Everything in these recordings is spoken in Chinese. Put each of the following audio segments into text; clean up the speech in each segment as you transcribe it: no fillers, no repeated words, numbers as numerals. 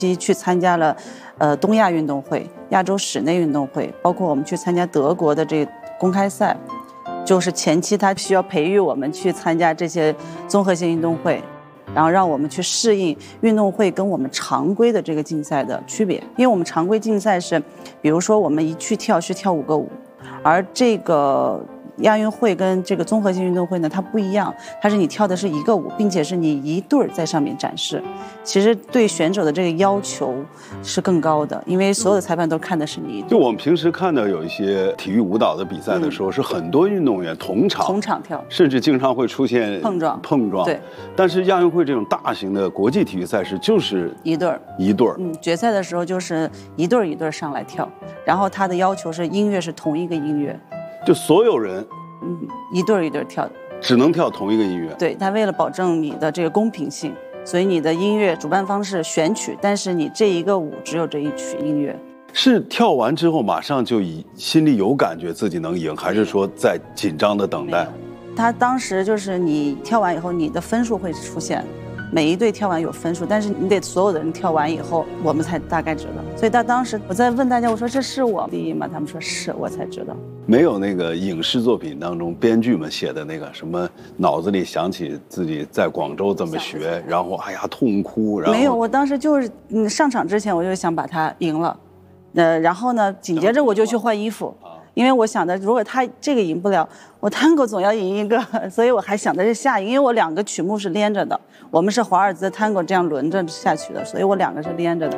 去参加了东亚运动会、亚洲室内运动会，包括我们去参加德国的这个公开赛，就是前期他需要培育我们去参加这些综合性运动会，然后让我们去适应运动会跟我们常规的这个竞赛的区别。因为我们常规竞赛是，比如说我们一去跳是跳5个舞，而这个亚运会跟这个综合性运动会呢，它不一样，它是你跳的是一个舞，并且是你一对儿在上面展示。其实对选手的这个要求是更高的，因为所有的裁判都看的是你一对。 就我们平时看到有一些体育舞蹈的比赛的时候，是很多运动员同场跳， 甚至经常会出现碰撞。 对。 但是亚运会这种大型的国际体育赛事就是一对儿。 决赛的时候就是一对儿一对儿上来跳，然后他的要求是音乐是同一个音乐。 就所有人， 一对儿一对儿跳， 只能跳同一个音乐。 对，他为了保证你的这个公平性，所以你的音乐主办方是选曲，但是你这一个舞只有这一曲音乐。 是跳完之后马上就心里有感觉自己能赢，还是说在紧张的等待？ 他当时就是你跳完以后，你的分数会出现。每一队跳完有分数，但是你得所有的人跳完以后，我们才大概知道。所以他当时我在问大家，我说这是我第一吗？他们说是，我才知道。 没有那个影视作品当中编剧们写的那个什么，脑子里想起自己在广州这么学，然后哎呀痛哭。然后没有，我当时就是上场之前我就想把他赢了，然后呢紧接着我就去换衣服。因为我想的，如果他这个赢不了，我探戈总要赢一个，所以我还想的是下一个，因为我2个曲目是连着的，我们是华尔兹探戈这样轮着下去的，所以我2个是连着的。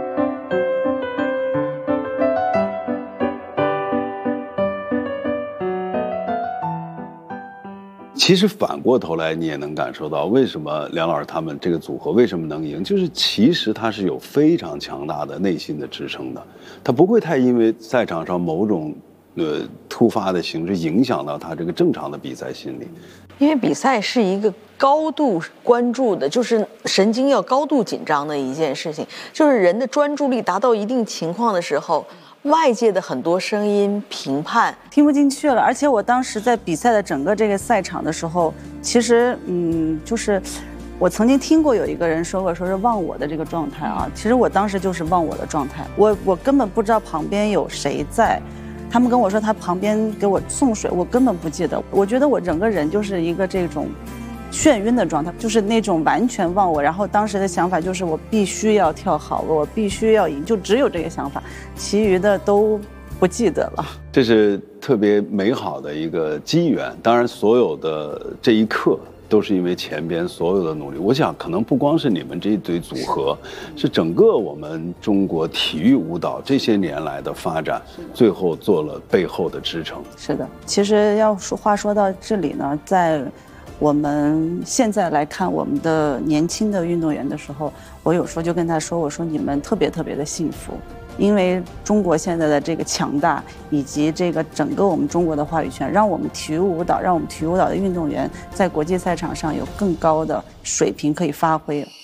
其实反过头来，你也能感受到为什么梁老师他们这个组合为什么能赢，就是其实他是有非常强大的内心的支撑的，他不会太因为赛场上某种突发的形式影响到他这个正常的比赛心理。 因为比赛是一个高度关注的，就是神经要高度紧张的一件事情，就是人的专注力达到一定情况的时候，外界的很多声音评判听不进去了。而且我当时在比赛的整个这个赛场的时候，其实就是我曾经听过有一个人说过，说是忘我的这个状态啊。其实我当时就是忘我的状态，我根本不知道旁边有谁在。他们跟我说他旁边给我送水，我根本不记得。我觉得我整个人就是一个这种眩晕的状态，就是那种完全忘我。然后当时的想法就是我必须要跳好，我必须要赢，就只有这个想法，其余的都不记得了。 这是特别美好的一个机缘，当然所有的这一刻都是因为前边所有的努力。我想可能不光是你们这一对组合，是整个我们中国体育舞蹈这些年来的发展，最后做了背后的支撑。 是的，其实话说到这里呢，在我们现在来看我们的年轻的运动员的时候，我有时候就跟他说，我说你们特别特别的幸福。因为中国现在的这个强大，以及这个整个我们中国的话语权，让我们体育舞蹈的运动员在国际赛场上有更高的水平可以发挥。来，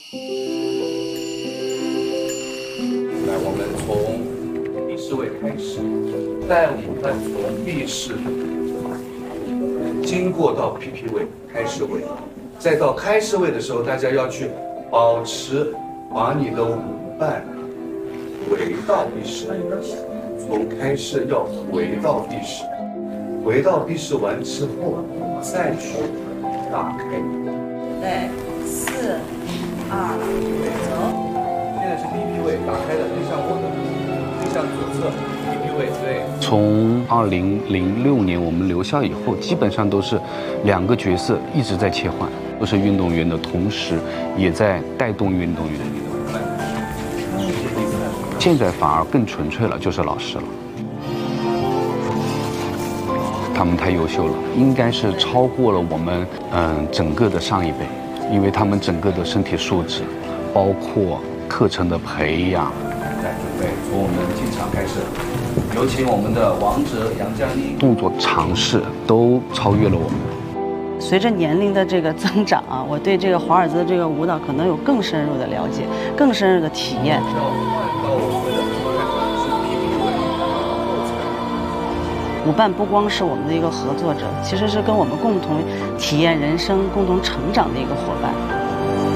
我们从第4位开始，在我们从地势经过到 PP 位、开式位，再到开式位的时候，大家要去保持把你的舞伴回到地势，从开式要回到地势，回到地势完之后再去打开。 对，4、2，走。 现在是 PP 位，打开的对向我的，对向左侧 PP 位。对。 从2006年我们留校以后，基本上都是2个角色一直在切换，都是运动员的同时，也在带动运动员。现在反而更纯粹了，就是老师了。他们太优秀了，应该是超过了我们整个的上一辈，因为他们整个的身体素质，包括课程的培养。 来，准备从我们进场开始，有请我们的王者杨佳妮。 动作尝试都超越了我们。 随着年龄的这个增长啊，我对这个华尔兹的这个舞蹈可能有更深入的了解，更深入的体验。舞伴不光是我们的一个合作者，其实是跟我们共同体验人生、共同成长的一个伙伴。